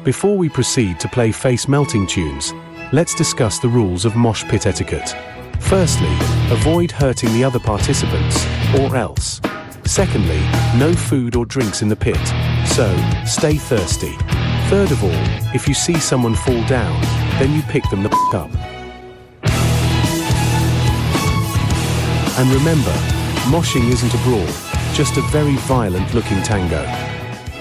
Before we proceed to play face-melting tunes, let's discuss the rules of mosh pit etiquette. Firstly, avoid hurting the other participants, or else. Secondly, no food or drinks in the pit, so stay thirsty. Third of all, if you see someone fall down, then you pick them the up. And remember, moshing isn't a brawl, just a very violent-looking tango.